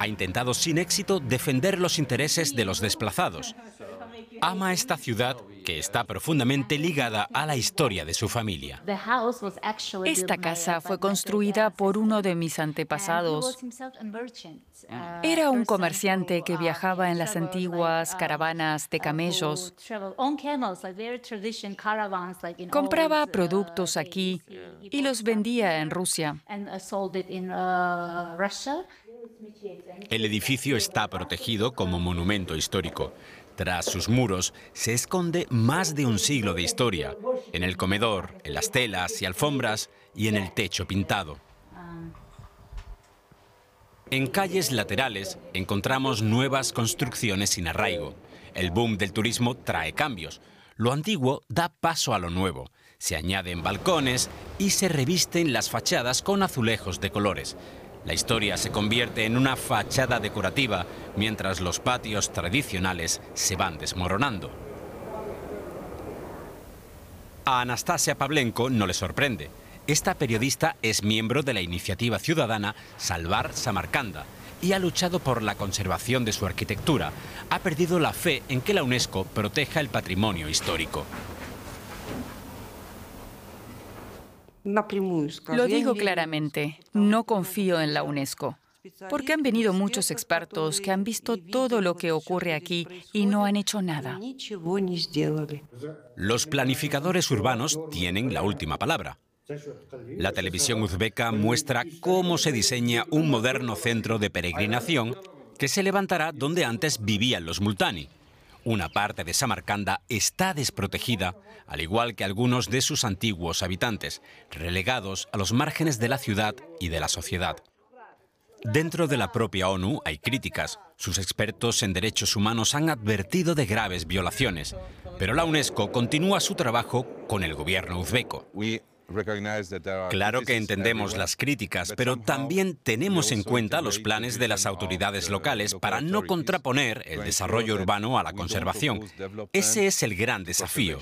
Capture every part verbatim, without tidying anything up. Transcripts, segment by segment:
Ha intentado sin éxito defender los intereses de los desplazados. Ama esta ciudad que está profundamente ligada a la historia de su familia. Esta casa fue construida por uno de mis antepasados. Era un comerciante que viajaba en las antiguas caravanas de camellos. Compraba productos aquí y los vendía en Rusia. El edificio está protegido como monumento histórico. Tras sus muros se esconde más de un siglo de historia, en el comedor, en las telas y alfombras y en el techo pintado. En calles laterales encontramos nuevas construcciones sin arraigo. El boom del turismo trae cambios. Lo antiguo da paso a lo nuevo. Se añaden balcones y se revisten las fachadas con azulejos de colores. La historia se convierte en una fachada decorativa, mientras los patios tradicionales se van desmoronando. A Anastasia Pavlenko no le sorprende. Esta periodista es miembro de la iniciativa ciudadana Salvar Samarcanda y ha luchado por la conservación de su arquitectura. Ha perdido la fe en que la UNESCO proteja el patrimonio histórico. Lo digo claramente, no confío en la UNESCO, porque han venido muchos expertos que han visto todo lo que ocurre aquí y no han hecho nada. Los planificadores urbanos tienen la última palabra. La televisión uzbeca muestra cómo se diseña un moderno centro de peregrinación que se levantará donde antes vivían los multani. Una parte de Samarcanda está desprotegida, al igual que algunos de sus antiguos habitantes, relegados a los márgenes de la ciudad y de la sociedad. Dentro de la propia ONU hay críticas. Sus expertos en derechos humanos han advertido de graves violaciones, pero la UNESCO continúa su trabajo con el gobierno uzbeco. Claro que entendemos las críticas, pero también tenemos en cuenta los planes de las autoridades locales para no contraponer el desarrollo urbano a la conservación. Ese es el gran desafío.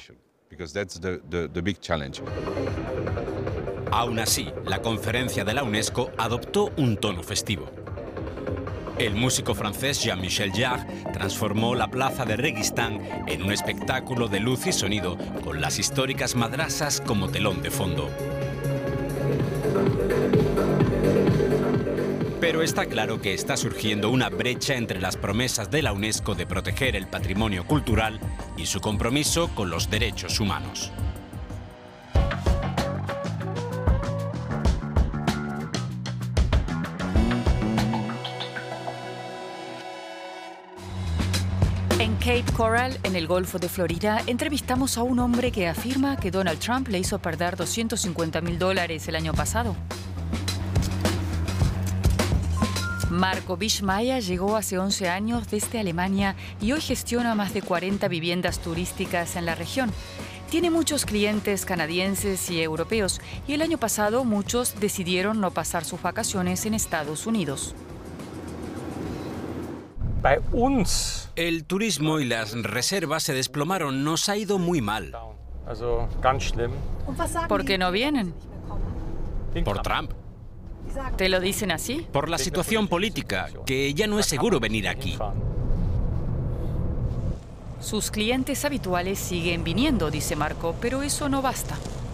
Aún así, la conferencia de la UNESCO adoptó un tono festivo. El músico francés Jean-Michel Jarre transformó la plaza de Registán en un espectáculo de luz y sonido con las históricas madrasas como telón de fondo. Pero está claro que está surgiendo una brecha entre las promesas de la UNESCO de proteger el patrimonio cultural y su compromiso con los derechos humanos. En Cape Coral, en el Golfo de Florida, entrevistamos a un hombre que afirma que Donald Trump le hizo perder doscientos cincuenta mil dólares el año pasado. Marco Bischmeier llegó hace once años desde Alemania y hoy gestiona más de cuarenta viviendas turísticas en la región. Tiene muchos clientes canadienses y europeos y el año pasado muchos decidieron no pasar sus vacaciones en Estados Unidos. El turismo y las reservas se desplomaron. Nos ha ido muy mal. ¿Por qué no vienen? Por Trump. ¿Te lo dicen así? Por la situación política, que ya no es seguro venir aquí. Sus clientes habituales siguen viniendo, dice Marco, pero eso no basta.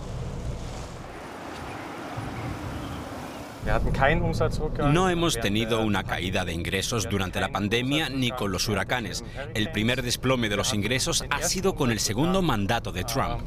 No hemos tenido una caída de ingresos durante la pandemia ni con los huracanes. El primer desplome de los ingresos ha sido con el segundo mandato de Trump.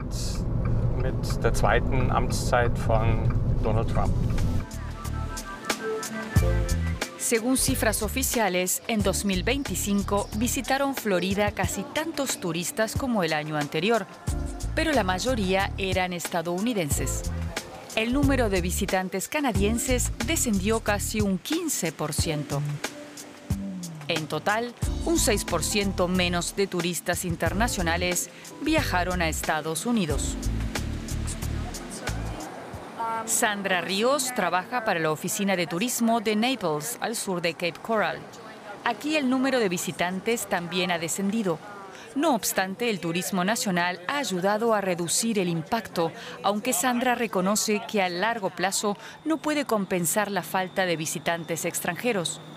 Según cifras oficiales, en dos mil veinticinco visitaron Florida casi tantos turistas como el año anterior, pero la mayoría eran estadounidenses. El número de visitantes canadienses descendió casi un quince por ciento. En total, un seis por ciento menos de turistas internacionales viajaron a Estados Unidos. Sandra Ríos trabaja para la oficina de turismo de Naples, al sur de Cape Coral. Aquí el número de visitantes también ha descendido. No obstante, el turismo nacional ha ayudado a reducir el impacto, aunque Sandra reconoce que a largo plazo no puede compensar la falta de visitantes extranjeros.